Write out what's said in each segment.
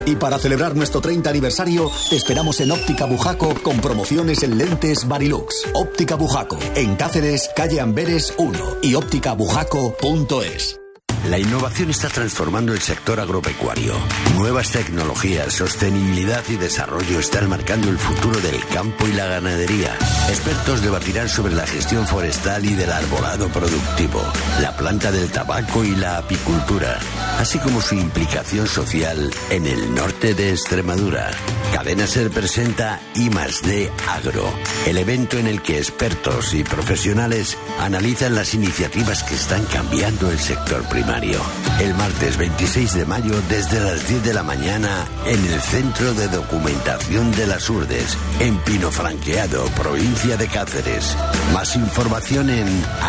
Y para celebrar nuestro 30 aniversario, te esperamos en Óptica Bujaco con promociones en lentes Varilux. Óptica Bujaco, en Cáceres, calle Amberes 1 y ópticabujaco.es. La innovación está transformando el sector agropecuario. Nuevas tecnologías, sostenibilidad y desarrollo están marcando el futuro del campo y la ganadería. Expertos debatirán sobre la gestión forestal y del arbolado productivo, la planta del tabaco y la apicultura, así como su implicación social en el norte de Extremadura. Cadena Ser presenta I+D Agro, el evento en el que expertos y profesionales analizan las iniciativas que están cambiando el sector primario. El martes 26 de mayo desde las 10 de la mañana en el Centro de Documentación de las Urdes, en Pinofranqueado, provincia de Cáceres. Más información en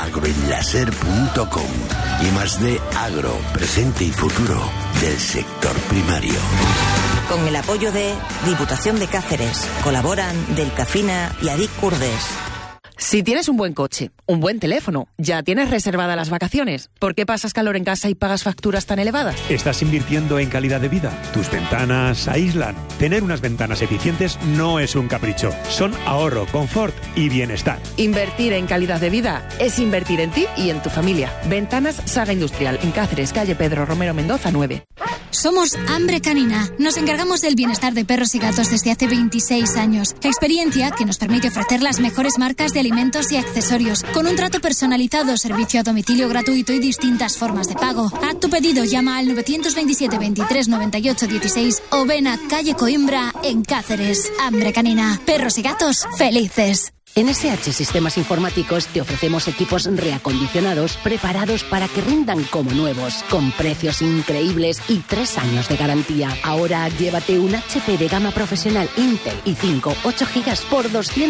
agroenlaser.com. I+D Agro, presente y futuro del sector primario. Con el apoyo de Diputación de Cáceres, colaboran Delcafina y Adic Curdes. Si tienes un buen coche, un buen teléfono, ya tienes reservadas las vacaciones, ¿por qué pasas calor en casa y pagas facturas tan elevadas? Estás invirtiendo en calidad de vida. Tus ventanas aíslan. Tener unas ventanas eficientes no es un capricho. Son ahorro, confort y bienestar. Invertir en calidad de vida es invertir en ti y en tu familia. Ventanas Saga Industrial, en Cáceres, calle Pedro Romero Mendoza 9. Somos Hambre Canina. Nos encargamos del bienestar de perros y gatos desde hace 26 años. Experiencia que nos permite ofrecer las mejores marcas de alimentos y accesorios, con un trato personalizado, servicio a domicilio gratuito y distintas formas de pago. Haz tu pedido, llama al 927 23 98 16 o ven a calle Coimbra en Cáceres. Hambre Canina. Perros y gatos felices. En SH Sistemas Informáticos te ofrecemos equipos reacondicionados preparados para que rindan como nuevos, con precios increíbles y 3 años de garantía. Ahora llévate un HP de gama profesional Intel i5 8 GB por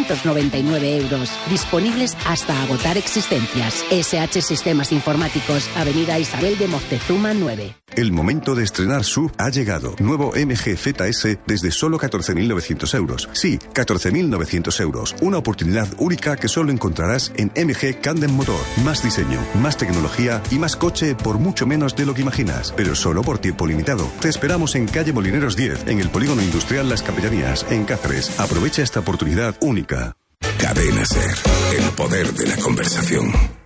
299 €. Disponibles hasta agotar existencias. SH Sistemas Informáticos, Avenida Isabel de Moctezuma 9. El momento de estrenar SUV ha llegado. Nuevo MG ZS desde solo 14.900 €. Sí, 14.900 €. Una oportunidad única que solo encontrarás en MG Candem Motor. Más diseño, más tecnología y más coche por mucho menos de lo que imaginas, pero solo por tiempo limitado. Te esperamos en calle Molineros 10, en el Polígono Industrial Las Capellanías, en Cáceres. Aprovecha esta oportunidad única. Cadena Ser, el poder de la conversación.